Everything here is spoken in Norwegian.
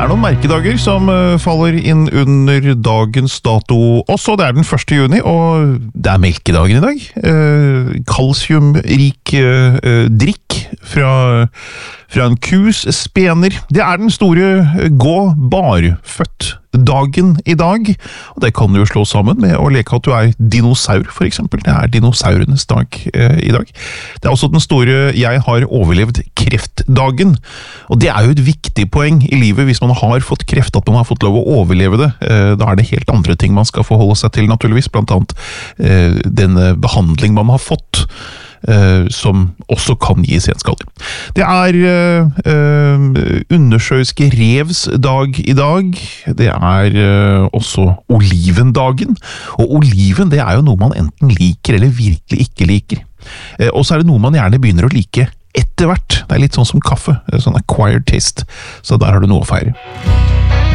Det noen merkedager som faller inn under dagens dato også. Det den 1. juni, og det melkedagen i dag. Kalsiumrik drikk fra en kus spener. Det den store gå barfødt dagen i dag, og det kan du jo slå sammen med å leke at du dinosaur, for eksempel. Det dinosaurenes dag i dag. Det også den store jeg har overlevd kreftdagen, og det jo et viktig poeng i livet hvis man har fått kreft, at man har fått lov å overleve det. Da det helt andre ting man skal forholde seg til, naturligvis, blant annet denne behandling man har fått, som også kan gi senskader. Det undersjøiske revs dag i dag. Det også olivendagen. Og oliven, det jo noe man enten liker eller virkelig ikke liker. Og så det noe man gjerne begynner å like etter hvert. Det litt sånn som kaffe, sånn acquired taste. Så der har du noe å feire.